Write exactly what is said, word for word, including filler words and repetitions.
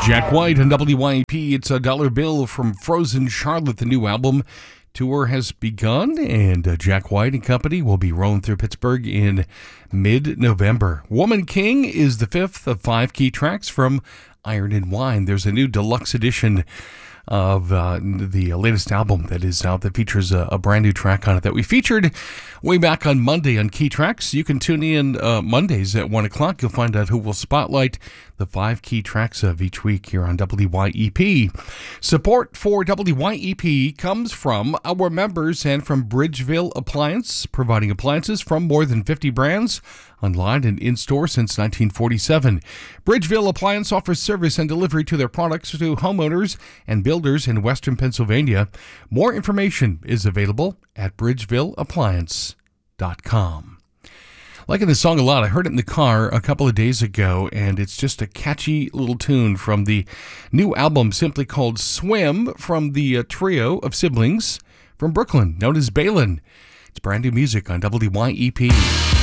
Jack White on W Y E P. It's a dollar bill from Frozen Charlotte. The new album tour has begun, and uh, Jack White and company will be rolling through Pittsburgh in mid-November. Woman King is the fifth of five key tracks from Iron and Wine. There's a new deluxe edition of uh, the latest album that is out that features a, a brand new track on it that we featured way back on Monday on Key Tracks. You can tune in uh, Mondays at one o'clock. You'll find out who will spotlight the five key tracks of each week here on W Y E P. Support for W Y E P comes from our members and from Bridgeville Appliance, providing appliances from more than fifty brands online and in-store since nineteen forty-seven. Bridgeville Appliance offers service and delivery to their products to homeowners and builders in western Pennsylvania. More information is available at bridgeville appliance dot com. Liking this song a lot. I heard it in the car a couple of days ago, and it's just a catchy little tune from the new album simply called Swim from the uh, trio of siblings from Brooklyn known as Balin. It's brand new music on W Y E P.